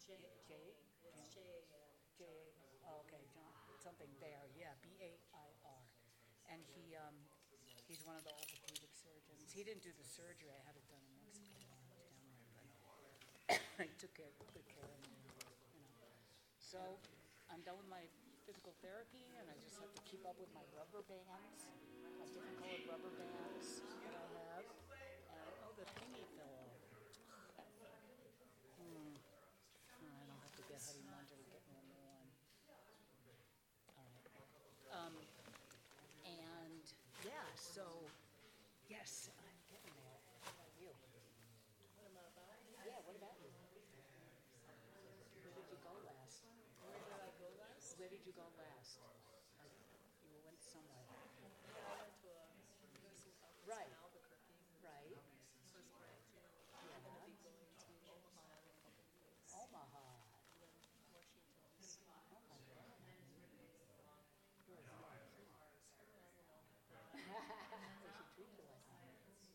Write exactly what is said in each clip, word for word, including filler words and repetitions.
J, J, it's J A N. J, oh, okay, John, something Baer, yeah, B A I R. And he, um, he's one of the orthopedic surgeons. He didn't do the surgery. I had it done in Mexico when I was down there, but he took care, good care of me, you know. So I'm done with my physical therapy, and I just have to keep up with my rubber bands, my different colored rubber bands that I have. And oh, the thingy fell off. Hmm. Oh, I don't have to get Honey Munter to get me a new one. All right. Um, and yeah, so yes, I'm getting there. How about you? What am I about? Yeah, what about you? Where did you go last? Where did I go last? Where did you go last? Uh, you went somewhere. Yeah, I went to a nursing conference Right, in Albuquerque. right. First grade. I'm going to be going to Omaha in a couple of days. Omaha. And then Washington, D C. Oh my God. You're a V I P. They should treat you like that.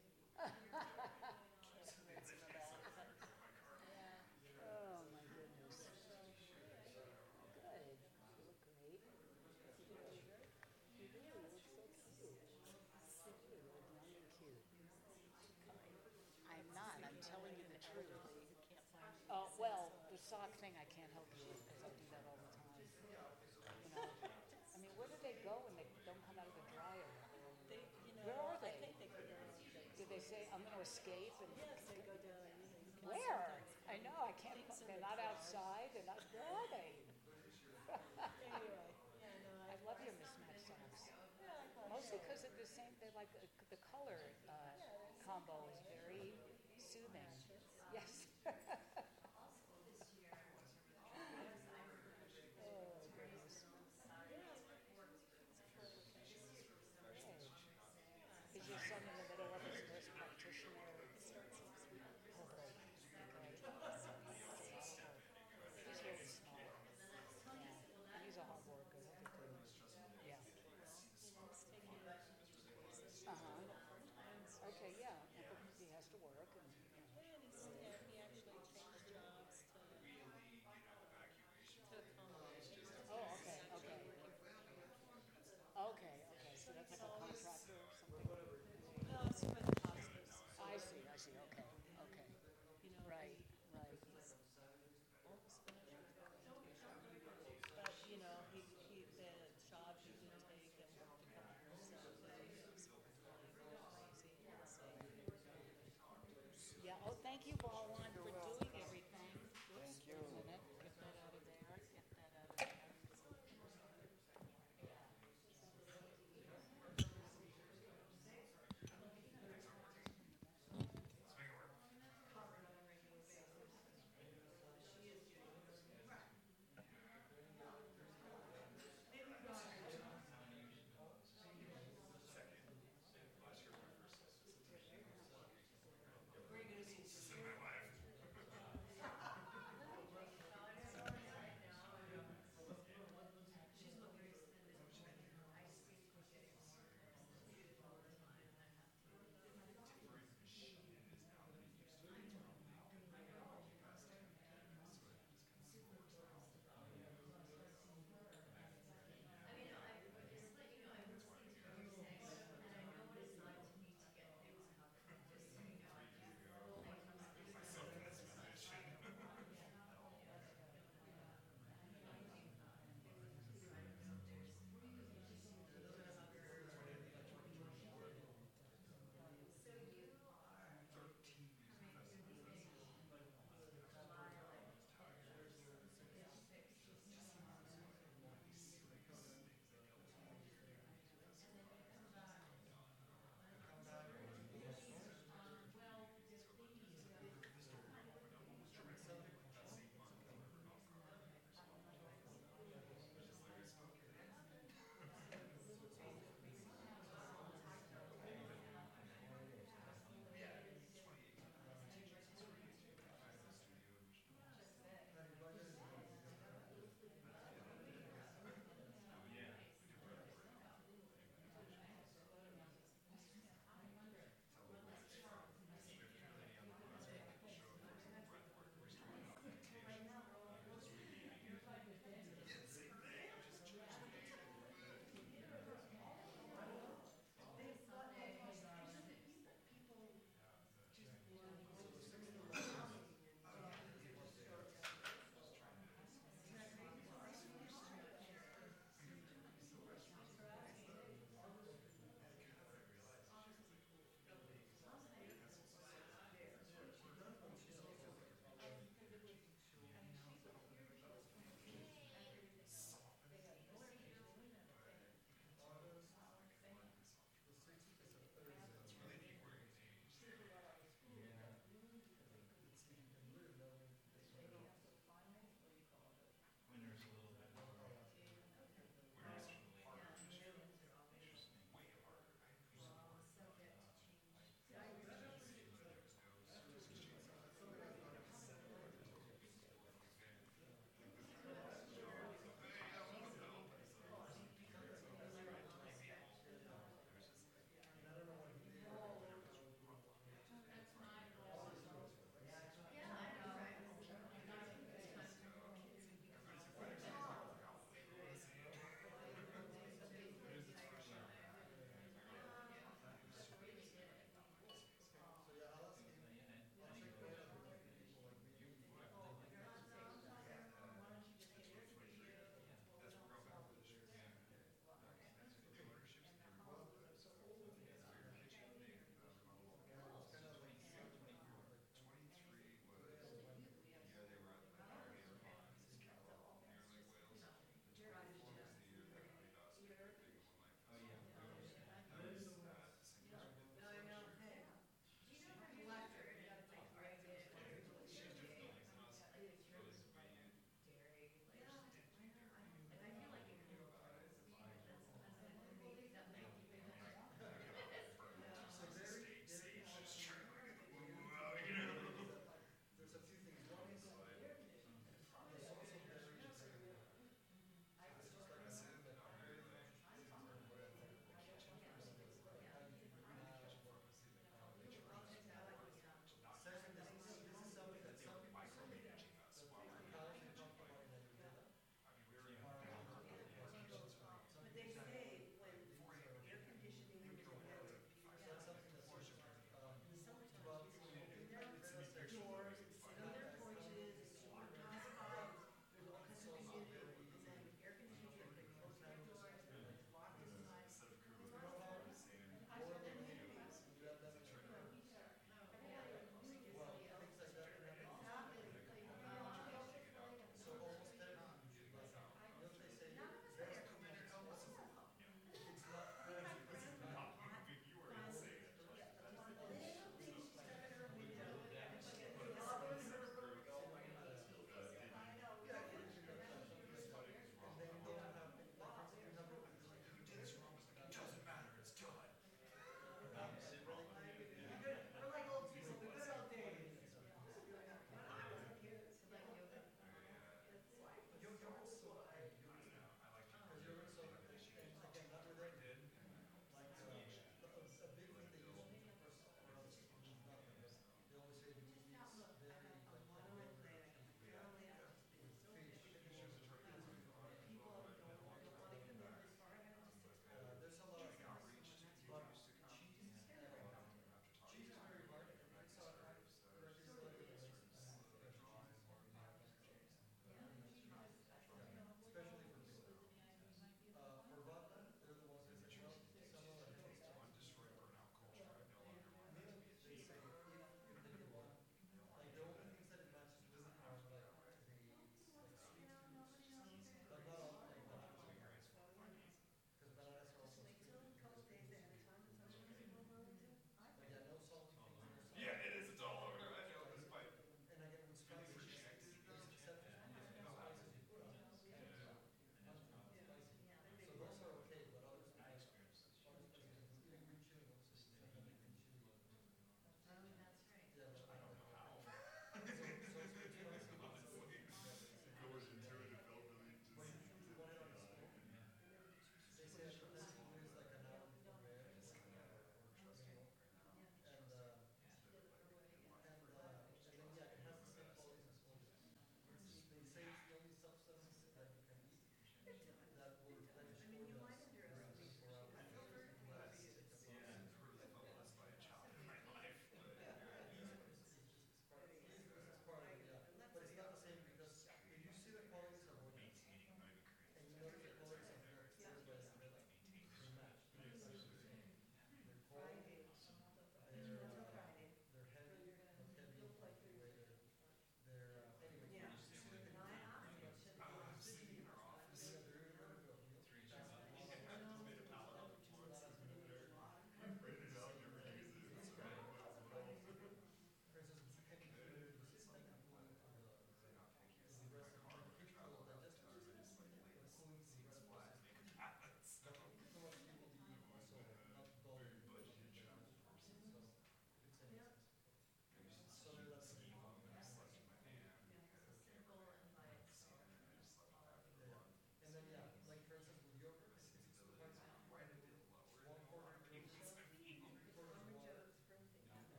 Can't convince him of that. But yeah. Oh my goodness. Good. You look great. You think I'm good? You do. You look so cute. You do. You look young and cute. I'm not. I'm telling you the truth. Elderly who can't find you. Oh, well, the sock thing I can't help you with because I do that all the time. You know, I mean, where do they go when they don't come out of the dryer? They, you know, Where are I they? think they go down on days. Did they say, I'm going to escape? And Yes, they go down. You know, you can where? sometimes I know, I can't, things in they're the not car. outside, they're not, where are they? Anyway, yeah, no, I I, love your mismatched socks. yeah, I thought Mostly so. because of the same, they like, the, the color uh, combo is very soothing. Yes.